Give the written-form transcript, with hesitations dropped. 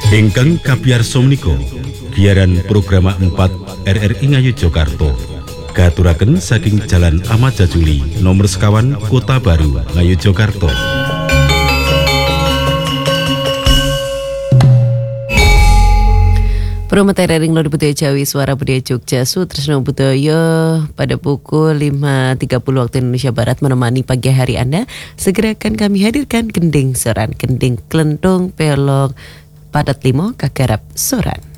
Ingkang kapiyarsa menika giaran program 4 RRI Ngayogyakarta katuraken saking Jalan Ahmad Jajuli nomor sekawan Kota Baru Ngayogyakarta. Promoter ring Lor Budaya Jawi Suara Budaya Jogja Sutresno Budaya pada pukul 5.30 waktu Indonesia Barat menemani pagi hari Anda. Segera akan kami hadirkan gending soran, gending klentung pelok padat limo kagarap soran.